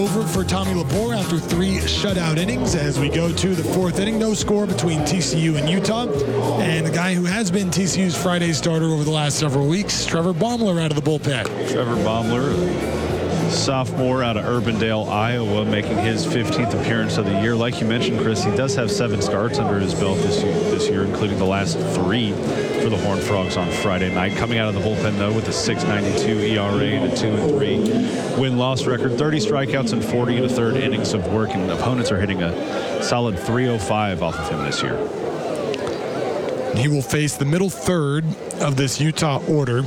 over for Tommy Labor after 3 shutout innings as we go to the 4th inning. No score between TCU and Utah. And the guy who has been TCU's Friday starter over the last several weeks, Trevor Baumler, out of the bullpen. Trevor Baumler, sophomore out of Urbandale, Iowa, making his 15th appearance of the year. Like you mentioned, Chris, he does have 7 starts under his belt this year, including the last 3 for the Horned Frogs on Friday night. Coming out of the bullpen, though, with a 6.92 ERA and a 2-3 win-loss record, 30 strikeouts and 40 1/3 innings of work, and opponents are hitting a solid .305 off of him this year. He will face the middle third of this Utah order,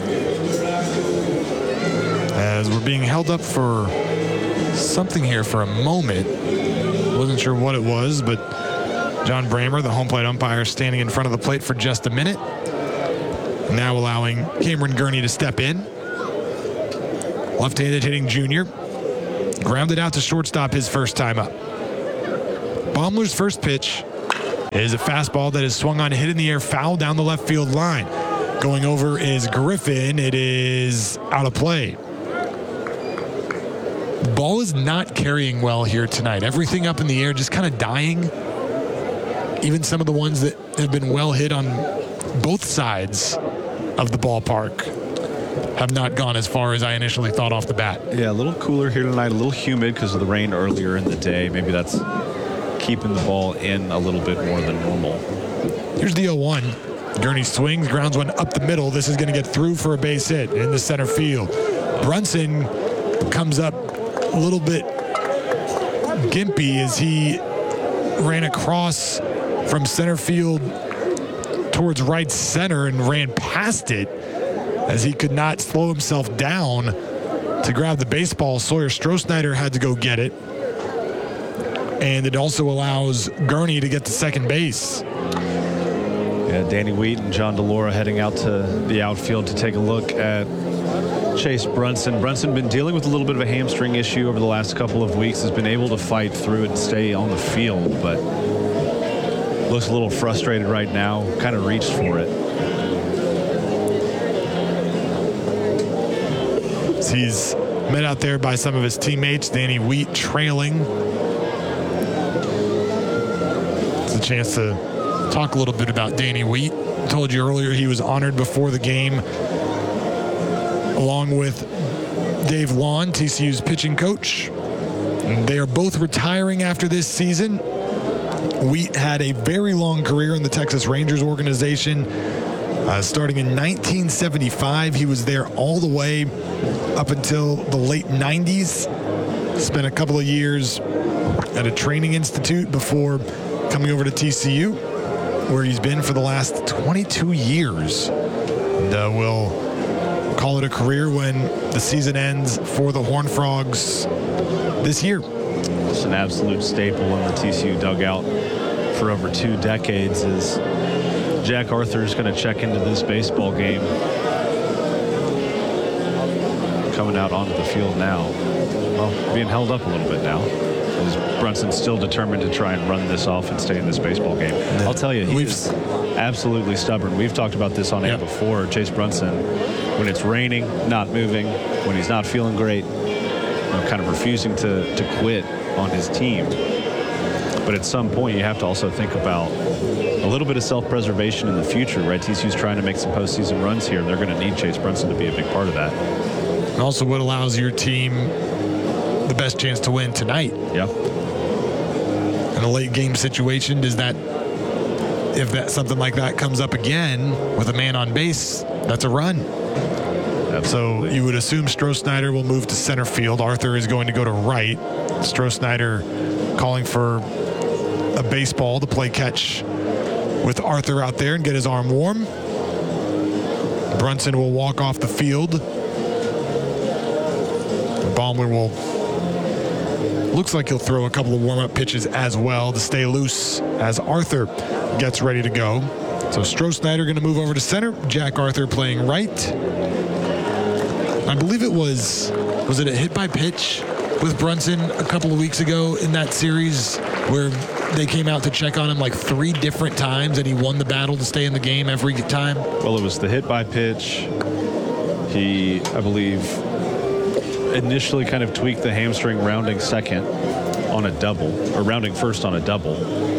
as we're being held up for something here for a moment. Wasn't sure what it was, but John Brammer, the home plate umpire, standing in front of the plate for just a minute. Now allowing Cameron Gurney to step in. Left-handed hitting junior. Grounded out to shortstop his first time up. Baumler's first pitch is a fastball that is swung on, hit in the air, foul down the left field line. Going over is Griffin. It is out of play. The ball is not carrying well here tonight. Everything up in the air, just kind of dying. Even some of the ones that have been well hit on both sides of the ballpark have not gone as far as I initially thought off the bat. Yeah, a little cooler here tonight, a little humid because of the rain earlier in the day. Maybe that's keeping the ball in a little bit more than normal. Here's the 0-1. Gurney swings, grounds one up the middle. This is going to get through for a base hit in the center field. Brunson comes up a little bit gimpy as he ran across from center field towards right center and ran past it as he could not slow himself down to grab the baseball. Sawyer Strohsnyder had to go get it. And it also allows Gurney to get to second base. Yeah, Danny Wheat and John DeLora heading out to the outfield to take a look at Chase Brunson. Brunson been dealing with a little bit of a hamstring issue over the last couple of weeks. Has been able to fight through it and stay on the field, but looks a little frustrated right now. Kind of reached for it. He's met out there by some of his teammates. Danny Wheat trailing. It's a chance to talk a little bit about Danny Wheat. I told you earlier he was honored before the game along with Dave Lawn, TCU's pitching coach. And they are both retiring after this season. Wheat had a very long career in the Texas Rangers organization. Starting in 1975, he was there all the way up until the late 90s. Spent a couple of years at a training institute before coming over to TCU, where he's been for the last 22 years. And we'll call it a career when the season ends for the Horned Frogs this year. It's an absolute staple in the TCU dugout for over 2 decades. Is Jack Arthur is going to check into this baseball game. Coming out onto the field now. Well, being held up a little bit now. Is Brunson still determined to try and run this off and stay in this baseball game? I'll tell you, he's absolutely stubborn. We've talked about this on air before. Chase Brunson, when it's raining, not moving, when he's not feeling great, kind of refusing to quit on his team. But at some point, you have to also think about a little bit of self-preservation in the future, right? TCU's trying to make some postseason runs here. They're going to need Chase Brunson to be a big part of that. And also what allows your team the best chance to win tonight. Yeah. In a late game situation, does that, if that something like that comes up again with a man on base, that's a run. Absolutely. So you would assume Strohsnyder will move to center field. Arthur is going to go to right. Strohsnyder calling for a baseball to play catch with Arthur out there and get his arm warm. Brunson will walk off the field. Baumler will, looks like he'll throw a couple of warm-up pitches as well to stay loose as Arthur gets ready to go. So Strohsnyder going to move over to center. Jack Arthur playing right. I believe it was it a hit by pitch with Brunson a couple of weeks ago in that series where they came out to check on him like 3 different times and he won the battle to stay in the game every time? Well, it was the hit by pitch. He, I believe, initially kind of tweaked the hamstring rounding second on a double, or rounding first on a double.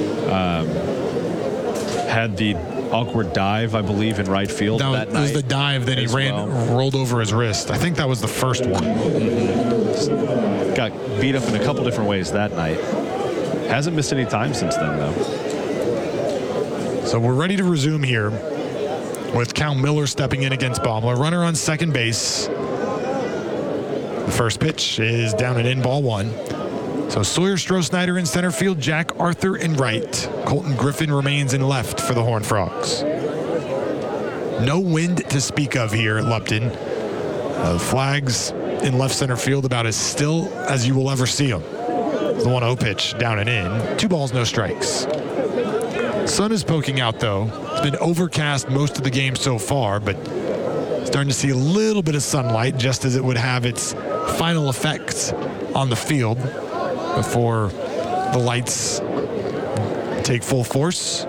Had the awkward dive, I believe, in right field that night. Was the dive, then he rolled over his wrist. I think that was the first one. Mm-hmm. Got beat up in a couple different ways that night. Hasn't missed any time since then, though. So we're ready to resume here with Cal Miller stepping in against Baumler. Runner on second base. The first pitch is down and in, ball one. So Sawyer Stroh-Snyder in center field, Jack Arthur in right. Colton Griffin remains in left for the Horned Frogs. No wind to speak of here at Lupton. Flags in left center field about as still as you will ever see them. The 1-0 pitch down and in. 2 balls, no strikes. Sun is poking out, though. It's been overcast most of the game so far, but starting to see a little bit of sunlight just as it would have its final effects on the field before the lights take full force.